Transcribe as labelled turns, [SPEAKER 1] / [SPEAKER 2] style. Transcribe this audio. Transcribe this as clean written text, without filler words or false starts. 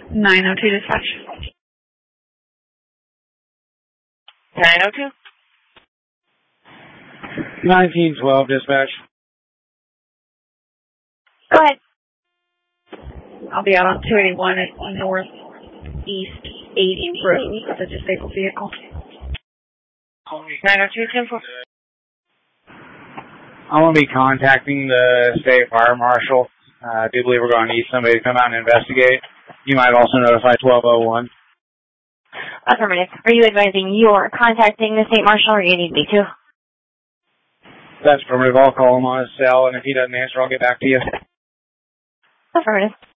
[SPEAKER 1] 902 dispatch.
[SPEAKER 2] 902?
[SPEAKER 3] 1912 dispatch.
[SPEAKER 2] Go ahead.
[SPEAKER 1] I'll be out on 281 at Northeast 80 Road with a disabled vehicle.
[SPEAKER 2] 902, 10-4.
[SPEAKER 3] I'm going to be contacting the state fire marshal. I do believe we're going to need somebody to come out and investigate. You might also notify 1201.
[SPEAKER 2] Affirmative. Are you advising you're contacting the state marshal or you need me to?
[SPEAKER 3] That's affirmative. I'll call him on his cell, and if he doesn't answer, I'll get back to you.
[SPEAKER 2] Affirmative.